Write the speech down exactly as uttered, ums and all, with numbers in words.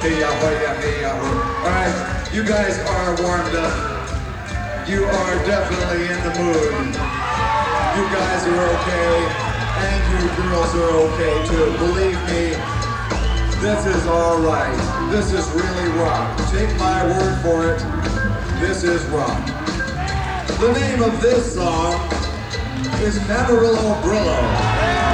Alright, you guys are warmed up. You are definitely in the mood. You guys are okay, and you girls are okay too. Believe me, this is alright. This is really rock. Take my word for it. This is rock. The name of this song is Amarillo Brillo.